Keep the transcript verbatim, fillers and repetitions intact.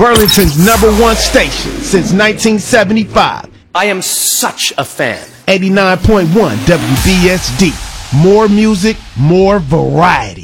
Burlington's number one station since nineteen seventy-five. I am such a fan. eighty-nine point one W B S D. More music, more variety.